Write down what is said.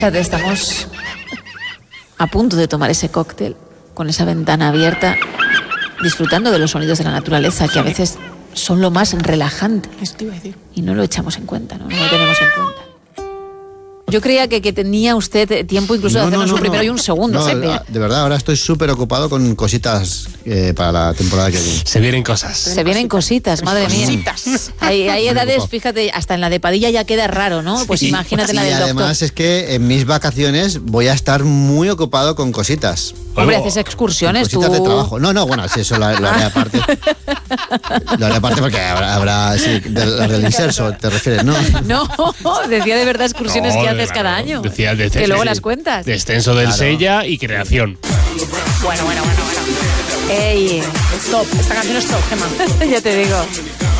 Estamos a punto de tomar ese cóctel con esa ventana abierta, disfrutando de los sonidos de la naturaleza, que a veces son lo más relajante. Eso te iba a decir. Y no lo echamos en cuenta, no lo tenemos en cuenta. Yo creía que tenía usted tiempo incluso de hacernos un primero y un segundo. No, de verdad, ahora estoy súper ocupado con cositas para la temporada que viene. Se vienen cosas. Se vienen cositas, madre mía. Hay edades, fíjate, hasta en la de Padilla ya queda raro, ¿no? Pues imagínate la del doctor. Y además es que en mis vacaciones voy a estar muy ocupado con cositas. Hombre, haces excursiones tú. Cositas de trabajo. No, bueno, sí, eso lo haré aparte. Lo haré aparte porque habrá sí, del inserso, ¿te refieres? No, decía de verdad excursiones que haces cada año. Decía que luego las cuentas. Descenso del Sella y creación. Bueno. Ey, stop. Esta canción es top, Gemma. Ya te digo.